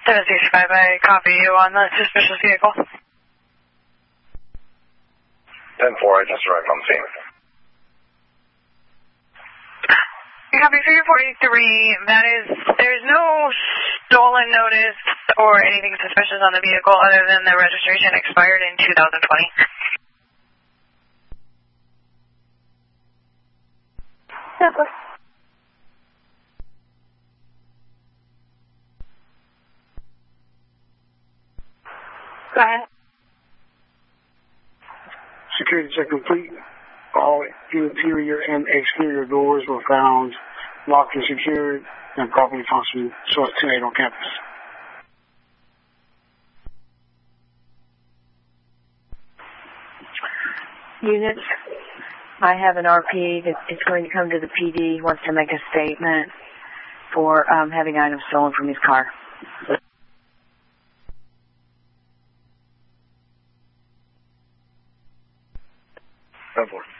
765, I copy you on the suspicious vehicle. 10-4, I just arrived on scene. Copy figure 43, that is, there's no stolen notice or anything suspicious on the vehicle other than the registration expired in 2020. Douglas. Go ahead. Security check complete. All interior and exterior doors were found locked and secured and properly functioning. Source 28 on campus. Units, I have an RP that is going to come to the PD. He wants to make a statement for having items stolen from his car. 10-4.